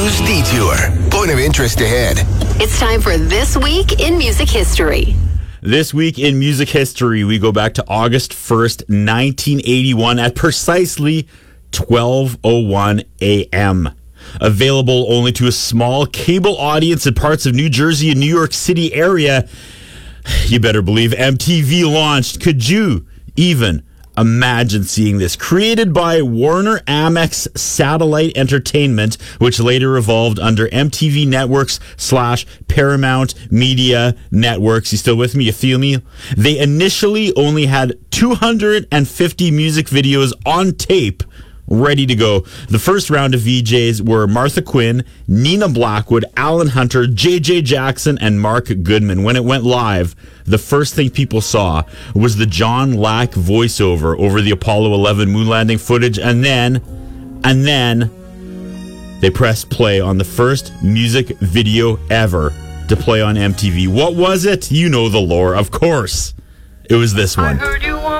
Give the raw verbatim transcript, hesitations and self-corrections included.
News Detour. Point of interest ahead. It's time for This Week in Music History. This week in music history, we go back to August first, nineteen eighty-one at precisely twelve oh one a.m. Available only to a small cable audience in parts of New Jersey and New York City area, you better believe M T V launched. Could you even imagine seeing this? Created by Warner Amex Satellite Entertainment, which later evolved under M T V Networks slash Paramount Media Networks. You still with me? You feel me? They initially only had two hundred fifty music videos on tape ready to go. The first round of V Js were Martha Quinn, Nina Blackwood, Alan Hunter, J J Jackson, and Mark Goodman. When it went live, the first thing people saw was the John Lack voiceover over the Apollo eleven moon landing footage, and then, and then, they pressed play on the first music video ever to play on M T V. What was it? You know the lore, of course. It was this one.